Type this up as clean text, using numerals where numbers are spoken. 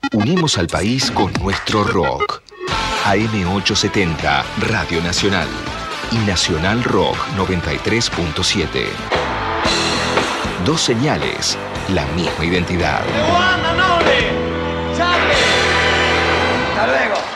Unimos al país con nuestro rock. AM870, Radio Nacional. Y Nacional Rock 93.7. Dos señales, la misma identidad. Hasta luego.